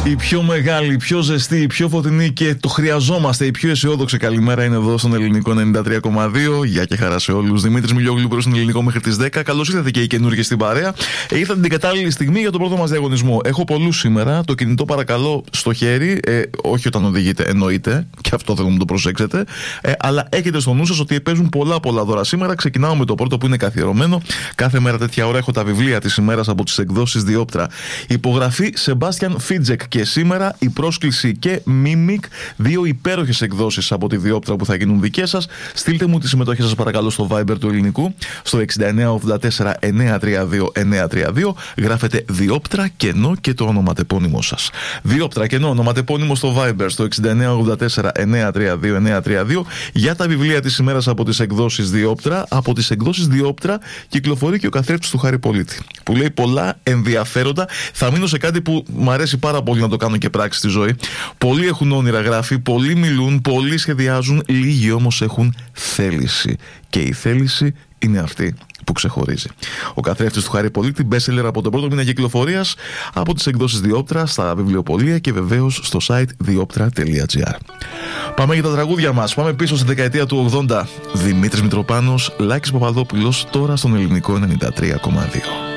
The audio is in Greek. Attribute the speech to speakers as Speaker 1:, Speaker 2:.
Speaker 1: Η πιο μεγάλη, η πιο ζεστή, η πιο φωτεινή και το χρειαζόμαστε, η πιο αισιόδοξη καλημέρα είναι εδώ στον Ελληνικό 93,2. Γεια και χαρά σε όλους. Δημήτρης Μιλιόγλου προς τον Ελληνικό μέχρι τις 10. Καλώς ήρθατε και οι καινούργιοι στην παρέα. Ήρθατε την κατάλληλη στιγμή για τον πρώτο μας διαγωνισμό. Έχω πολλούς σήμερα. Το κινητό παρακαλώ στο χέρι. Όχι όταν οδηγείτε, εννοείται. Και αυτό θέλω να το προσέξετε. Αλλά έχετε στο νου σας ότι παίζουν πολλά δώρα σήμερα. Ξεκινάω με το πρώτο που είναι καθιερωμένο. Κάθε μέρα τέτοια ώρα έχω τα βιβλία της ημέρας από τις εκδόσεις Διόπτρα. Υπογραφή Σεμπάστιαν Φίτζεκ. Και σήμερα η πρόσκληση και Mimic, δύο υπέροχες εκδόσεις από τη Διόπτρα που θα γίνουν δικές σας. Στείλτε μου τη συμμετοχή σας παρακαλώ στο Viber του Ελληνικού, στο 6984 932 932. Γράφετε Διόπτρα κενό και το ονοματεπώνυμό σας. Διόπτρα κενό ονοματεπώνυμο στο Viber, στο 6984 932 932. Για τα βιβλία της ημέρας από τις εκδόσεις Διόπτρα. Από τις εκδόσεις Διόπτρα κυκλοφορεί και ο καθρέφτης του Χάρη Πολίτη, που λέει πολλά ενδιαφέροντα. Θα μείνω σε κάτι που μου αρέσει πάρα πολύ να το κάνω και πράξη στη ζωή. Πολλοί έχουν όνειρα, γράφει, πολλοί μιλούν, πολλοί σχεδιάζουν, λίγοι όμως έχουν θέληση. Και η θέληση είναι αυτή που ξεχωρίζει. Ο καθρέφτης του Χάρη Πολίτη, bestseller από τον πρώτο μήνα κυκλοφορίας από τις εκδόσεις Διόπτρα στα βιβλιοπωλεία και βεβαίως στο site dioptra.gr. Πάμε για τα τραγούδια μας. Πάμε πίσω στη δεκαετία του 80. Δημήτρης Μητροπάνος, Λάκης Παπαδόπουλος, τώρα στον Ελληνικό 93,2.